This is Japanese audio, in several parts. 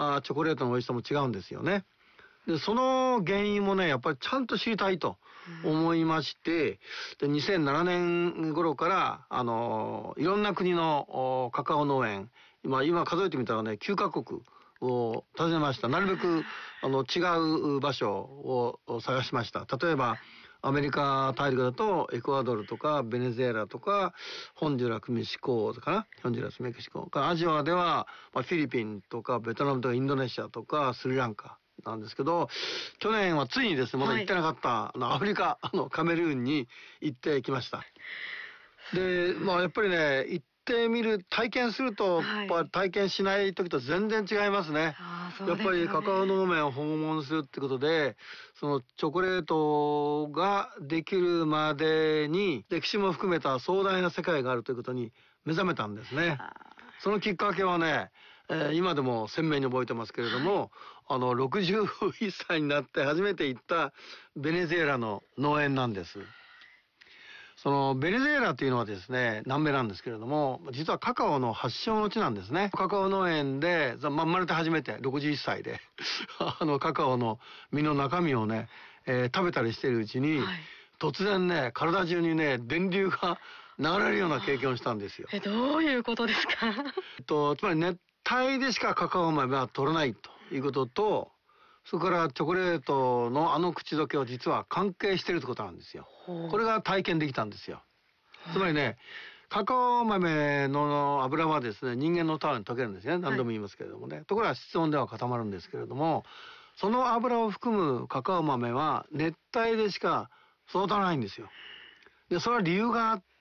チョコレートの美味しさも違うんですよね。で、その原因もね、やっぱりちゃんと知りたいと思いまして、で、2007年頃から、いろんな国のカカオ農園、今数えてみたらね、9カ国を訪ねました。なるべく、違う場所を探しました。例えば、アメリカ大陸だと、エクアドルとか、ベネズエラとか、ホンジュラス、メキシコかな、ホンジュラス、メキシコ。アジアでは、フィリピンとか、ベトナムとか、インドネシアとか、スリランカなんですけど、去年はついにですね、まだ行ってなかった、アフリカ、カメルーンに行ってきました。で、やっぱりね、行ってみる、体験すると、やっぱ体験しない時と全然違いますね。やっぱりカカオ農園を訪問するってことで、そのチョコレートができるまでに歴史も含めた壮大な世界があるということに目覚めたんですね。そのきっかけはね、今でも鮮明に覚えてますけれども、61歳になって初めて行ったベネズエラの農園なんです。そのベネズエラというのはですね、南米なんですけれども、実はカカオの発祥の地なんですね。カカオ農園で、生まれて初めて61歳でカカオの実の中身をね、食べたりしているうちに、突然ね、体中にね、電流が流れるような経験をしたんですよ。 どういうことですか？ つまり熱帯でしかカカオ豆は取れないということと、それからチョコレートの口どけは実は関係しているということなんですよ。これが体験できたんですよ。つまりね、カカオ豆の油はですね、人間の体に溶けるんですね。何度も言いますけれどもね。ところが室温では固まるんですけれども、その油を含むカカオ豆は熱帯でしか育たないんですよ。で、それは理由があって、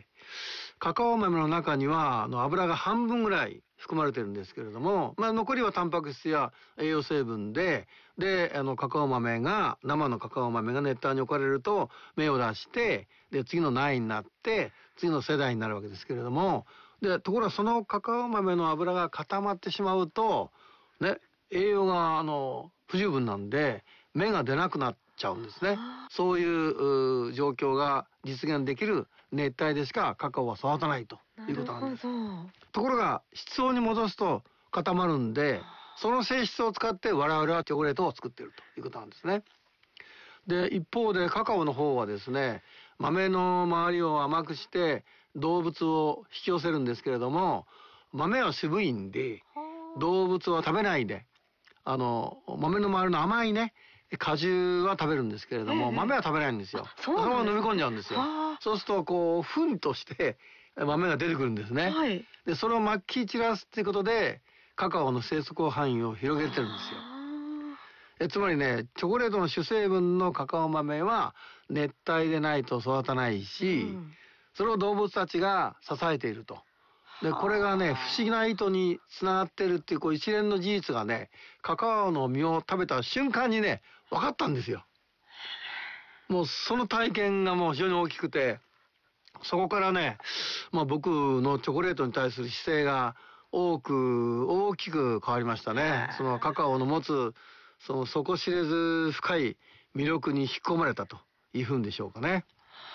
カカオ豆の中には油が半分ぐらい含まれてるんですけれども、残りはタンパク質や栄養成分で、生のカカオ豆が熱帯に置かれると芽を出して、で、次の苗になって、次の世代になるわけですけれども、で、ところがそのカカオ豆の油が固まってしまうと、ね、栄養が不十分なんで、芽が出なくなっちゃうんですね。そういう状況が実現できる熱帯でしかカカオは育たないということなんです。ところが室温に戻すと固まるんで、その性質を使って我々はチョコレートを作っているということなんですね。で、一方でカカオの方はですね、豆の周りを甘くして動物を引き寄せるんですけれども、豆は渋いんで動物は食べないで、豆の周りの甘いね、果汁は食べるんですけれども、豆は食べないんですよ。そのまま飲み込んじゃうんですよ。そうすると糞として豆が出てくるんですね。で、それをまき散らすっていうことでカカオの生息範囲を広げてるんですよ。つまりね、チョコレートの主成分のカカオ豆は熱帯でないと育たないし、それを動物たちが支えていると。で、これがね、不思議な意図につながってるっていう一連の事実がね、カカオの実を食べた瞬間にね、分かったんですよ。もうその体験がもう非常に大きくて、そこからね、僕のチョコレートに対する姿勢が大きく変わりましたね。そのカカオの持つ、その底知れず深い魅力に引き込まれたというふうんでしょうかね。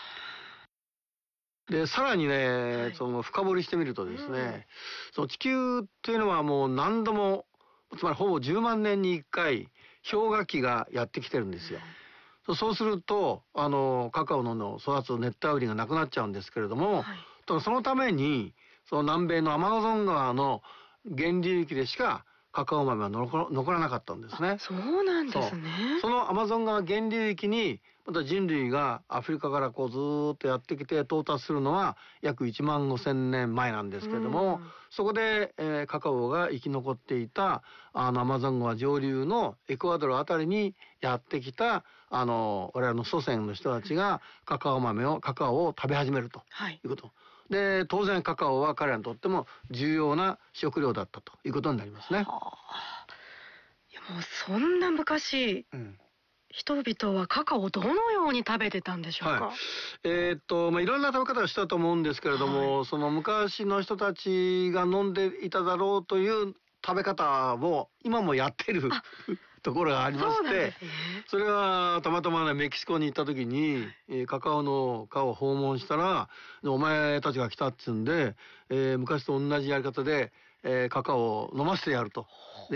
で、さらにね、その深掘りしてみるとですね、その地球っていうのはもう何度も、つまりほぼ10万年に1回、氷河期がやってきてるんですよ。そうすると、カカオの育つ熱帯雨林がなくなっちゃうんですけれども、そのために、その南米のアマゾン川の源流域でしかカカオ豆は残らなかったんですね。 そうなんですね。 そのアマゾン川源流域に、また人類がアフリカからずーっとやってきて到達するのは約1万5,000年前なんですけれども、そこで、カカオが生き残っていたアマゾン川上流のエクアドルあたりにやってきた我々の祖先の人たちがカカオを食べ始めるということ。で、当然カカオは彼らにとっても重要な食料だったということになりますね。 いや、もうそんな昔、人々はカカオをどのように食べてたんでしょうか？ いろんな食べ方をしたと思うんですけれども、その昔の人たちが飲んでいただろうという食べ方を今もやってるところがありまして、それはたまたまね、メキシコに行った時に、カカオ農家を訪問したら、お前たちが来たっつうんで、昔と同じやり方で、カカオを飲ませてやると。